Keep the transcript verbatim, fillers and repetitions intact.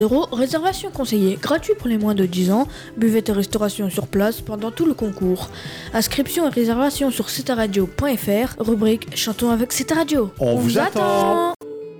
euros, réservation conseillée, gratuit pour les moins de dix ans, buvette et restauration sur place pendant tout le concours. Inscription et réservation sur cetaradio point f r, rubrique Chantons avec Cetaradio. On vous attend.